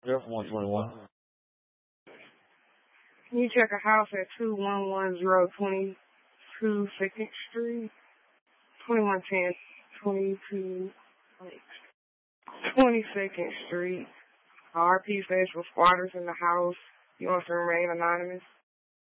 Yep, 121. Can you check a house at 211022 2nd Street? 2110 22nd Street. RP says for squatters in the house. You want to remain anonymous?